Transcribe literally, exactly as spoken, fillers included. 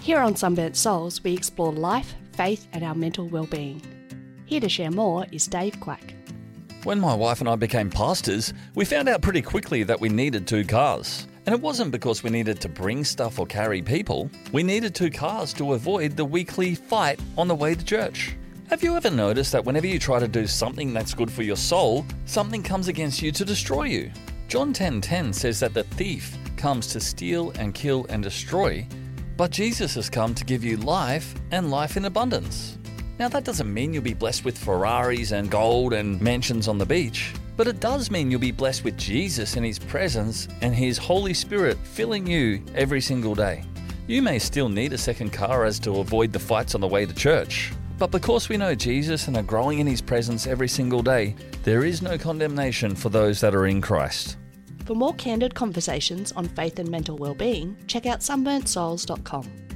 Here on Sunburnt Souls, we explore life, faith and our mental well-being. Here to share more is Dave Quack. When my wife and I became pastors, we found out pretty quickly that we needed two cars. And it wasn't because we needed to bring stuff or carry people. We needed two cars to avoid the weekly fight on the way to church. Have you ever noticed that whenever you try to do something that's good for your soul, something comes against you to destroy you? John ten ten says that the thief comes to steal and kill and destroy, but Jesus has come to give you life and life in abundance. Now that doesn't mean you'll be blessed with Ferraris and gold and mansions on the beach, but it does mean you'll be blessed with Jesus and His presence and His Holy Spirit filling you every single day. You may still need a second car as to avoid the fights on the way to church, but because we know Jesus and are growing in His presence every single day, there is no condemnation for those that are in Christ. For more candid conversations on faith and mental well-being, check out sunburnt souls dot com.